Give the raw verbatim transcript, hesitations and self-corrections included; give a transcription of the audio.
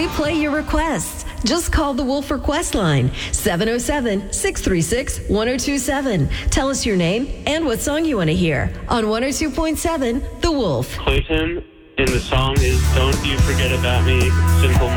We play your requests. Just call the Wolf Request line, seven oh seven, six three six, one oh two seven. Tell us your name and what song you want to hear on one oh two point seven The Wolf. Clayton, and the song is Don't You Forget About Me, Simple